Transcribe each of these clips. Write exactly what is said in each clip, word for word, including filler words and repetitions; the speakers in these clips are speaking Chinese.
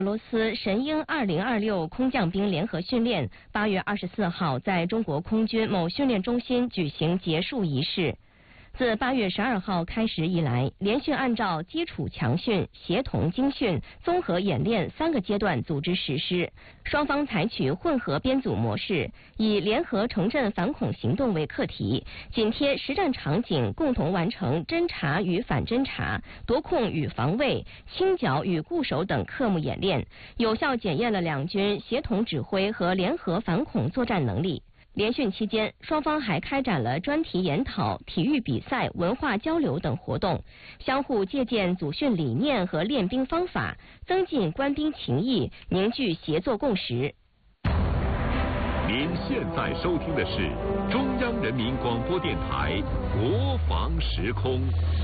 俄罗斯神鹰二零二六空降兵联合训练八月二十四号在中国空军某训练中心举行结束仪式。自八月十二号开始以来，连续按照基础强训、协同精训、综合演练三个阶段组织实施。双方采取混合编组模式，以联合城镇反恐行动为课题，紧贴实战场景，共同完成侦察与反侦察、夺控与防卫、清剿与固守等科目演练，有效检验了两军协同指挥和联合反恐作战能力。联训期间，双方还开展了专题研讨、体育比赛、文化交流等活动，相互借鉴组训理念和练兵方法，增进官兵情谊，凝聚协作共识。 您现在收听的是中央人民广播电台国防时空。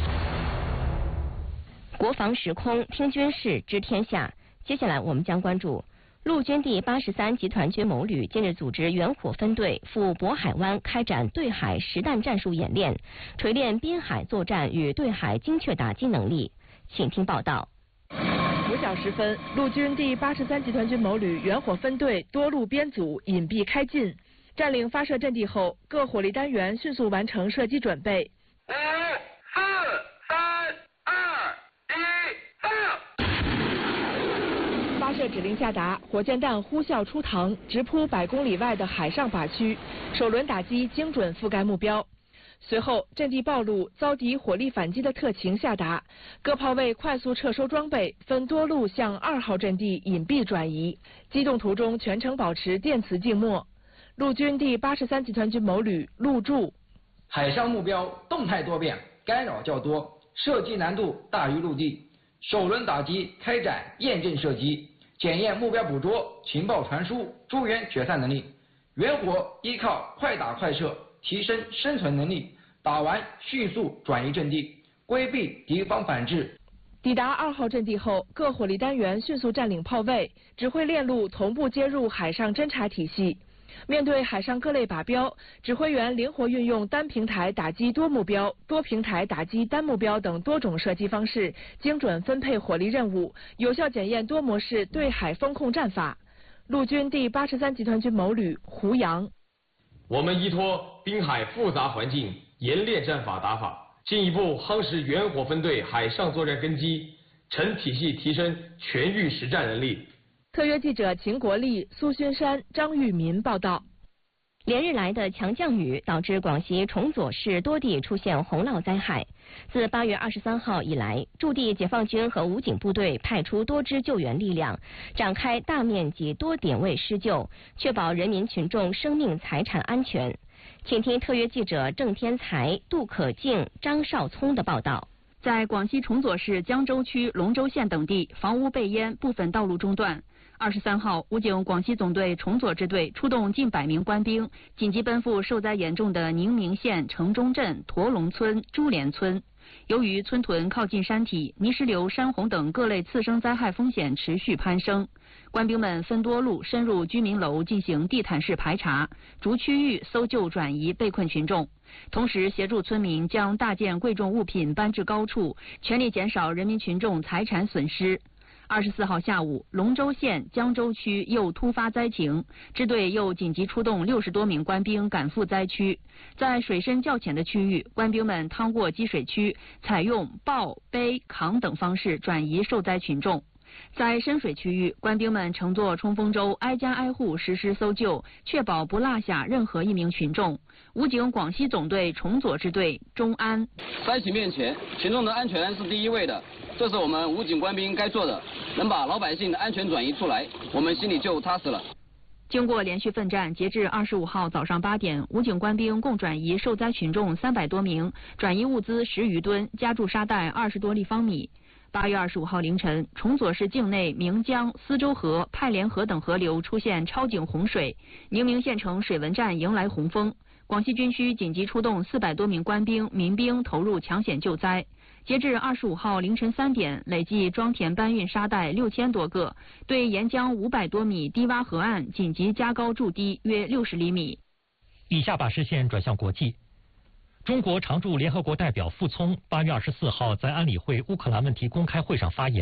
国防时空，听军事，知天下。接下来我们将关注。陆军第八十三集团军某旅近日组织远火分队赴渤海湾开展对海实弹战术演练，锤炼滨海作战与对海精确打击能力。请听报道。 五小时分，陆军第八十三集团军某旅远火分队多路编组隐蔽开进，占领发射阵地后，各火力单元迅速完成射击准备。 五、四、三、二、一，放！ 发射指令下达，火箭弹呼啸出膛，直扑百公里外的海上靶区，首轮打击精准覆盖目标。随后，阵地暴露，遭敌火力反击的特情下达，各炮位快速撤收装备，分多路向二号阵地隐蔽转移。机动途中全程保持电磁静默。陆军第八十三集团军某旅陆驻： 海上目标动态多变，干扰较多，射击难度大于陆地。首轮打击开展验证射击，检验目标捕捉、情报传输、诸元决散能力。远火依靠快打快射提升生存能力，打完迅速转移阵地，规避敌方反制。 抵达二号阵地后，各火力单元迅速占领炮位，指挥链路同步接入海上侦察体系。面对海上各类靶标，指挥员灵活运用单平台打击多目标、多平台打击单目标等多种射击方式，精准分配火力任务，有效检验多模式对海风控战法。陆军第八十三集团军某旅胡杨： 我们依托滨海复杂环境，严练战法打法，进一步夯实远火分队海上作战根基，成体系提升全域实战能力。 特约记者秦国立、苏勋山、张玉民报道。 连日来的强降雨导致广西崇左市多地出现洪涝灾害。自八月二十三号以来，驻地解放军和武警部队派出多支救援力量，展开大面积多点位施救，确保人民群众生命财产安全。请听特约记者郑天才、杜可静、张少聪的报道。 在广西崇左市江州区龙州县等地，房屋被淹，部分道路中断。二十三号，武警广西总队崇左支队出动近百名官兵，紧急奔赴受灾严重的宁明县城中镇驼龙村、朱连村。由于村屯靠近山体，泥石流、山洪等各类次生灾害风险持续攀升。官兵们分多路深入居民楼进行地毯式排查，逐区域搜救转移被困群众，同时协助村民将大件贵重物品搬至高处，全力减少人民群众财产损失。二十四号下午，龙州县江州区又突发灾情，支队又紧急出动六十多名官兵赶赴灾区。在水深较浅的区域，官兵们趟过积水区，采用抱、背、扛等方式转移受灾群众。在深水区域，官兵们乘坐冲锋舟挨家挨户实施搜救，确保不落下任何一名群众。武警广西总队崇左支队钟安： 灾情面前，群众的安全是第一位的，这是我们武警官兵该做的，能把老百姓的安全转移出来，我们心里就踏实了。 经过连续奋战，截至二十五号早上八点，武警官兵共转移受灾群众三百多名，转移物资十余吨，加注沙袋二十多立方米。八月二十五号凌晨，崇左市境内明江、思州河、派连河等河流出现超警洪水，宁明县城水文站迎来洪峰。广西军区紧急出动四百多名官兵、民兵投入抢险救灾。截至二十五号凌晨三点，累计装填搬运沙袋六千多个，对沿江五百多米低洼河岸紧急加高筑堤约六十厘米。 以下把视线转向国际。中国常驻联合国代表傅聪八月二十四号在安理会乌克兰问题公开会上发言，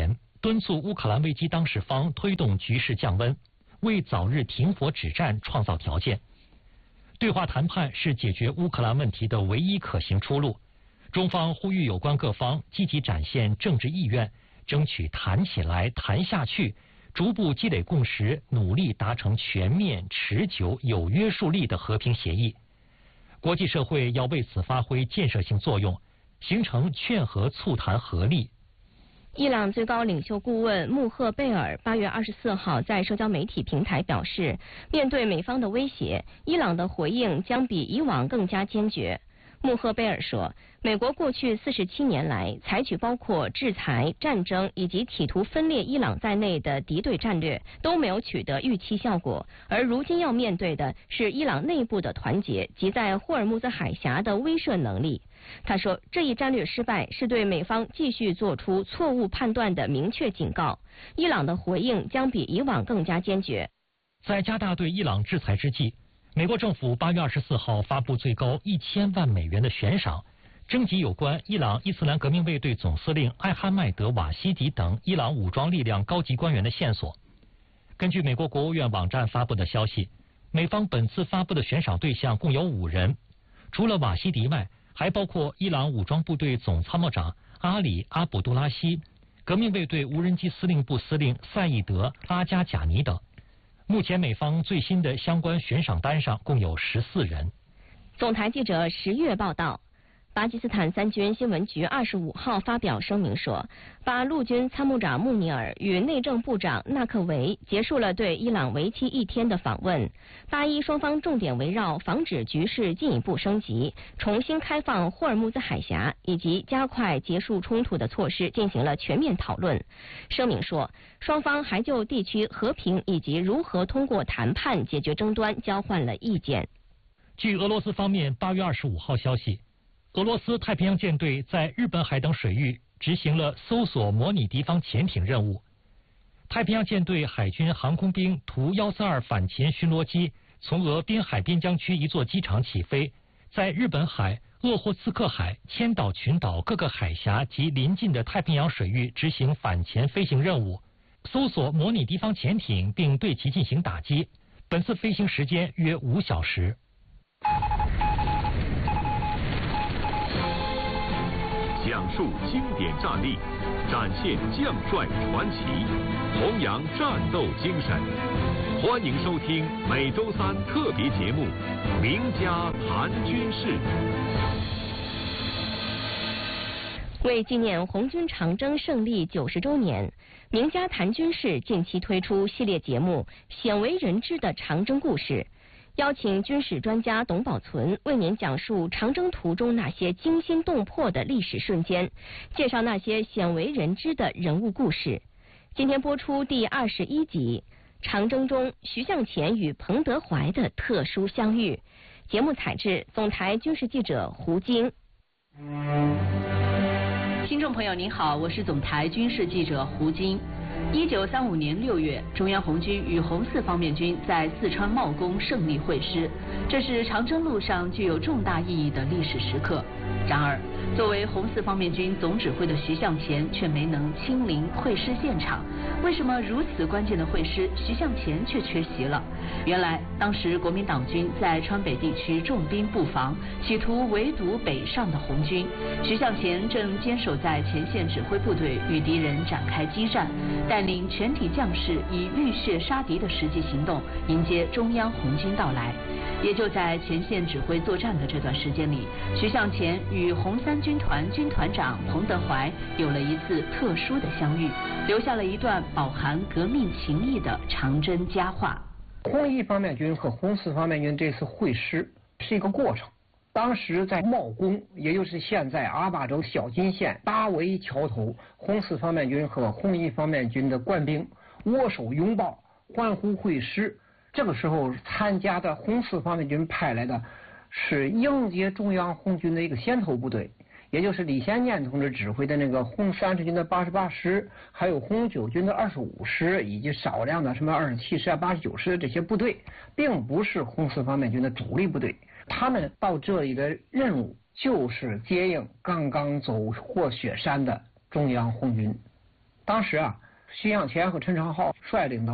敦促乌克兰危机当事方推动局势降温，为早日停火止战创造条件。对话谈判是解决乌克兰问题的唯一可行出路。中方呼吁有关各方积极展现政治意愿，争取谈起来谈下去，逐步积累共识，努力达成全面、持久、有约束力的和平协议。国际社会要为此发挥建设性作用，形成劝和促谈合力。 伊朗最高领袖顾问穆赫贝尔八月二十四号在社交媒体平台表示，面对美方的威胁，伊朗的回应将比以往更加坚决。穆赫贝尔说，美国过去四十七年来采取包括制裁、战争以及企图分裂伊朗在内的敌对战略都没有取得预期效果，而如今要面对的是伊朗内部的团结及在霍尔木兹海峡的威慑能力。他说，这一战略失败是对美方继续做出错误判断的明确警告。伊朗的回应将比以往更加坚决。 在加大对伊朗制裁之际，美国政府八月二十四号发布最高一千万美元的悬赏，征集有关伊朗伊斯兰革命卫队总司令艾哈迈德·瓦西迪等伊朗武装力量高级官员的线索。根据美国国务院网站发布的消息，美方本次发布的悬赏对象共有五人，除了瓦西迪外，还包括伊朗武装部队总参谋长阿里·阿卜杜拉希、革命卫队无人机司令部司令赛义德·阿加贾尼等。目前美方最新的相关悬赏单上共有十四人。 总台记者十月报道，巴基斯坦三军新闻局二十五号发表声明说，巴陆军参谋长穆尼尔与内政部长纳克维结束了对伊朗为期一天的访问。巴伊双方重点围绕防止局势进一步升级、重新开放霍尔木兹海峡以及加快结束冲突的措施进行了全面讨论。声明说，双方还就地区和平以及如何通过谈判解决争端交换了意见。 据俄罗斯方面八月二十五号消息，俄罗斯太平洋舰队在日本海等水域执行了搜索模拟敌方潜艇任务。太平洋舰队海军航空兵图一四二反潜巡逻机从俄滨海边疆区一座机场起飞，在日本海、鄂霍次克海、千岛群岛各个海峡及邻近的太平洋水域执行反潜飞行任务，搜索模拟敌方潜艇并对其进行打击。本次飞行时间约五小时。 讲述经典战例，展现将帅传奇，弘扬战斗精神。欢迎收听每周三特别节目《名家谈军事》。 为纪念红军长征胜利九十周年，名家谈军事近期推出系列节目《鲜为人知的长征故事》。邀请军事专家董宝存为您讲述长征途中那些惊心动魄的历史瞬间，介绍那些鲜为人知的人物故事。今天播出第二十一集《长征中徐向前与彭德怀的特殊相遇》。节目采制总台军事记者胡晶。 听众朋友您好，我是总台军事记者胡晶。一九三五年六月，中央红军与红四方面军在四川茂功胜利会师，这是长征路上具有重大意义的历史时刻。然而，作为红四方面军总指挥的徐向前却没能亲临会师现场。为什么如此关键的会师，徐向前却缺席了？原来，当时国民党军在川北地区重兵布防，企图围堵北上的红军。徐向前正坚守在前线指挥部队，与敌人展开激战，带领全体将士以浴血杀敌的实际行动迎接中央红军到来。也就在前线指挥作战的这段时间里，徐向前与红三军团军团长彭德怀有了一次特殊的相遇，留下了一段饱含革命情谊的长征佳话。 红一方面军和红四方面军这次会师是一个过程。当时在茂功，也就是现在阿坝州小金县八围桥头，红四方面军和红一方面军的官兵握手拥抱，欢呼会师。这个时候参加的红四方面军派来的是迎接中央红军的一个先头部队，也就是李先念同志指挥的那个红三十军的八十八师，还有红九军的二十五师，以及少量的什么二十七师啊、八十九师的这些部队，并不是红四方面军的主力部队。他们到这里的任务就是接应刚刚走过雪山的中央红军。当时啊， 徐向前和陈长浩率领的